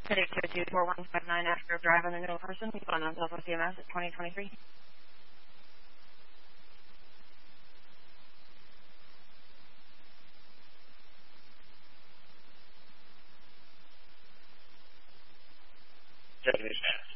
City 224-159 after driving a middle person. You found themselves with CMS at 2023. Japanese Mass.